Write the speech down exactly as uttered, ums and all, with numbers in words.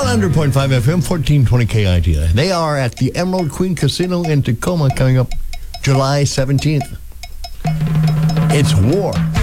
one hundred point five F M, fourteen twenty K I T I. They are at the Emerald Queen Casino in Tacoma coming up July seventeenth. It's war.